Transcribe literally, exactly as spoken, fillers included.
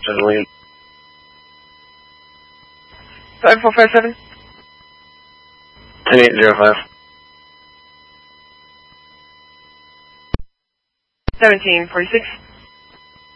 seven William. five four five seven. ten eight zero five. seventeen forty-six.